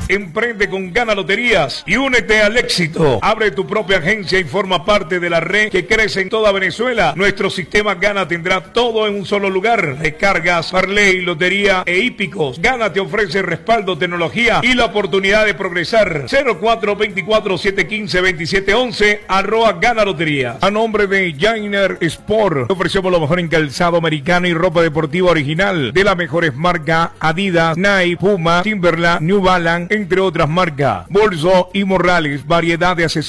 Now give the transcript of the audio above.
Emprende con Gana Loterías y únete al éxito. Abre tu propia agencia y forma parte de la red que crece en toda Venezuela. Nuestro sistema Gana tendrá todo en un solo lugar. Recargas, parlay, lotería e hípicos. Gana te ofrece respaldo, tecnología y la oportunidad de progresar. 0424-715-2711 @Gana Lotería. A nombre de Jainer Sport, ofrecemos lo mejor en calzado americano y ropa deportiva original de las mejores marcas: Adidas, Nike, Puma, Timberland, New Balance, entre otras marcas. Bolso y morrales, variedad de accesorios